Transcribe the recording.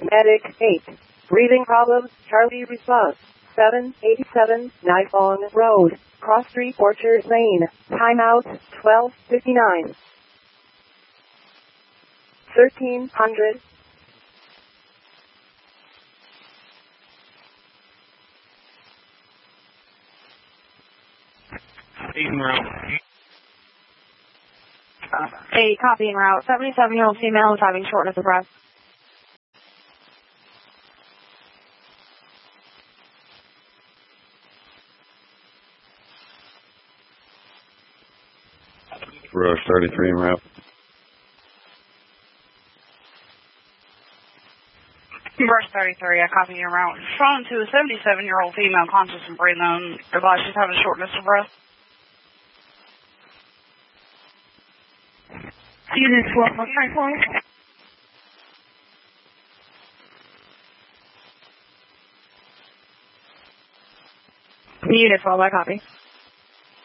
Medic 8. Breathing problems, Charlie response. 787, Nifong Road, Cross Street, Orchard Lane. Timeout, 12:59. 1300. A copy en route. 77-year-old female is having shortness of breath. Rush 33 en route. Rush 33, I copy en route. Responding to a 77-year-old female conscious and breathing. Advised she's having shortness of breath. Unit 12, okay. Unit 12, I copy.